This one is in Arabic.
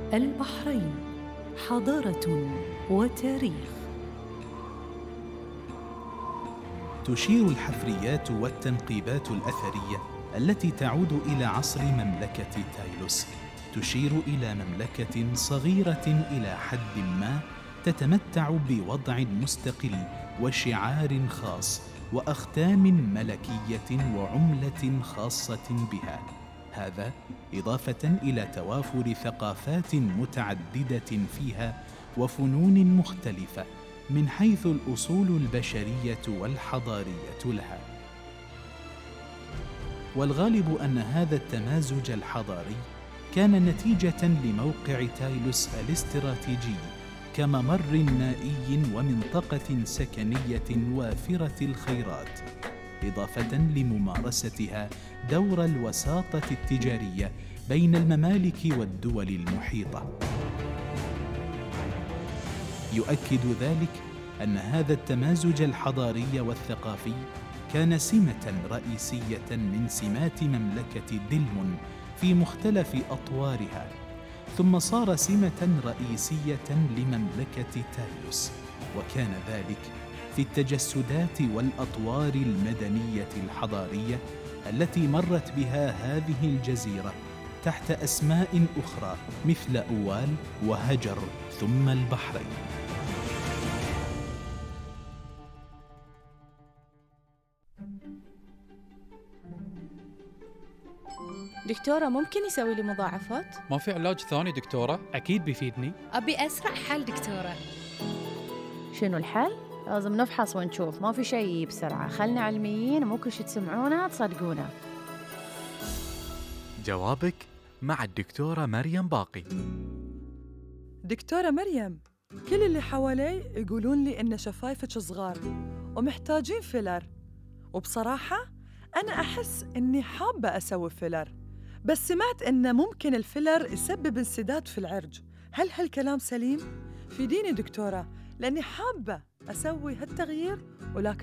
البحرين، حضارة وتاريخ. تشير الحفريات والتنقيبات الأثرية التي تعود إلى عصر مملكة تايلوس تشير إلى مملكة صغيرة إلى حد ما، تتمتع بوضع مستقل وشعار خاص وأختام ملكية وعملة خاصة بها. هذا إضافة إلى توافر ثقافات متعددة فيها وفنون مختلفة من حيث الأصول البشرية والحضارية لها. والغالب أن هذا التمازج الحضاري كان نتيجة لموقع تايلوس الاستراتيجي كممر نائي ومنطقة سكنية وافرة الخيرات، إضافة لممارستها دور الوساطة التجارية بين الممالك والدول المحيطة. يؤكد ذلك أن هذا التمازج الحضاري والثقافي كان سمة رئيسية من سمات مملكة دلمن في مختلف أطوارها، ثم صار سمة رئيسية لمملكة تايلوس، وكان ذلك في التجسدات والأطوار المدنية الحضارية التي مرت بها هذه الجزيرة تحت أسماء أخرى مثل أوال وهجر ثم البحرين. دكتورة، ممكن يسوي لي مضاعفات؟ ما في علاج ثاني دكتورة؟ أكيد بيفيدني. أبي أسرع حل دكتورة. شنو الحل؟ لازم نفحص ونشوف، ما في شيء بسرعة، خلنا علميين، مو كل شي تسمعونه تصدقونه. جوابك مع الدكتورة مريم باقي. دكتورة مريم، كل اللي حوالي يقولون لي إن شفايفك صغار ومحتاجين فيلر، وبصراحة أنا أحس إني حابة أسوي فيلر، بس سمعت إن ممكن الفيلر يسبب انسداد في العرج. هل هالكلام سليم؟ فيديني دكتورة، لأني حابة أسوي هالتغيير ولكن